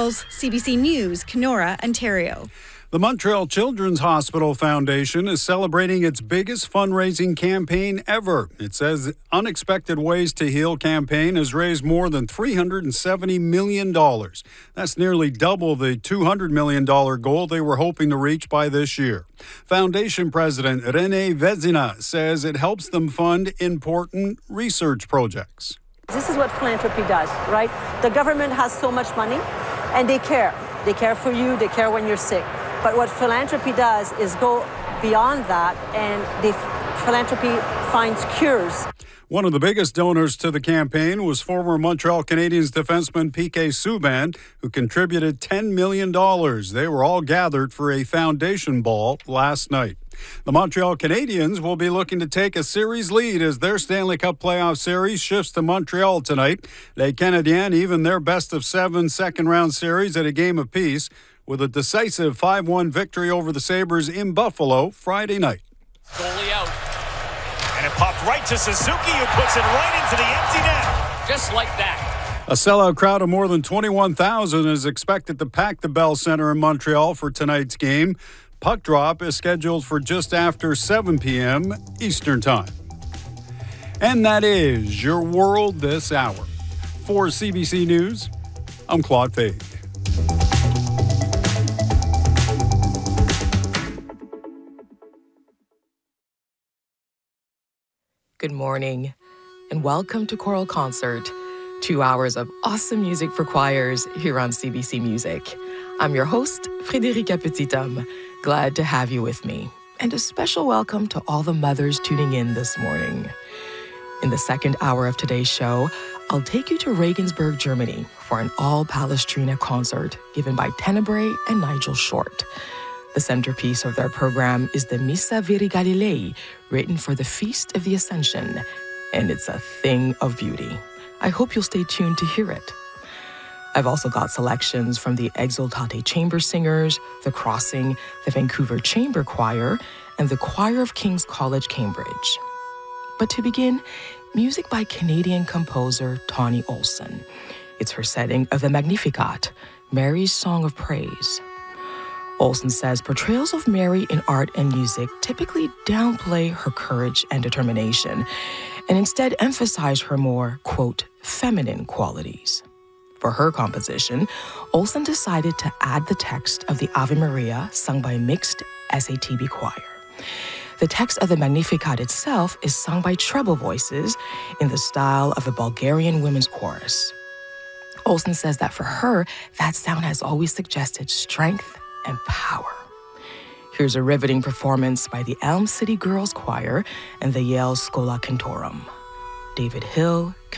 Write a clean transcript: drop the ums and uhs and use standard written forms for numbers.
Charles, CBC News, Kenora, Ontario. The Montreal Children's Hospital Foundation is celebrating its biggest fundraising campaign ever. It says the Unexpected Ways to Heal campaign has raised more than $370 million. That's nearly double the $200 million goal they were hoping to reach by this year. Foundation President René Vezina says it helps them fund important research projects. This is what philanthropy does, right? The government has so much money, and they care. They care for you, they care when you're sick. But what philanthropy does is go beyond that, and philanthropy finds cures. One of the biggest donors to the campaign was former Montreal Canadiens defenseman P.K. Subban, who contributed $10 million. They were all gathered for a foundation ball last night. The Montreal Canadiens will be looking to take a series lead as their Stanley Cup playoff series shifts to Montreal tonight. Les Canadiens even their best-of-7 second-round series at a game apiece with a decisive 5-1 victory over the Sabres in Buffalo Friday night. Goalie out. And it popped right to Suzuki, who puts it right into the empty net. Just like that. A sellout crowd of more than 21,000 is expected to pack the Bell Centre in Montreal for tonight's game. Puck drop is scheduled for just after 7 p.m. Eastern Time. And that is your world this hour. For CBC News, I'm Claude Fade. Good morning, and welcome to Choral Concert, 2 hours of awesome music for choirs here on CBC Music. I'm your host, Frédérica Petithomme. Glad to have you with me. And a special welcome to all the mothers tuning in this morning. In the second hour of today's show, I'll take you to Regensburg, Germany for an all-Palestrina concert given by Tenebrae and Nigel Short. The centerpiece of their program is the Missa Viri Galilei, written for the Feast of the Ascension, and it's a thing of beauty. I hope you'll stay tuned to hear it. I've also got selections from the Exultate Chamber Singers, The Crossing, the Vancouver Chamber Choir, and the Choir of King's College, Cambridge. But to begin, music by Canadian composer Tawny Olson. It's her setting of the Magnificat, Mary's Song of Praise. Olson says portrayals of Mary in art and music typically downplay her courage and determination, and instead emphasize her more, quote, feminine qualities. For her composition, Olson decided to add the text of the Ave Maria sung by a mixed SATB choir. The text of the Magnificat itself is sung by treble voices in the style of a Bulgarian women's chorus. Olson says that for her, that sound has always suggested strength and power. Here's a riveting performance by the Elm City Girls Choir and the Yale Schola Cantorum. David Hill,